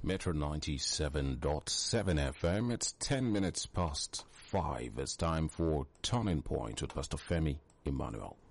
Metro 97.7 FM. It's 10 minutes past 5. It's time for Turning Point with Pastor Femi Emmanuel.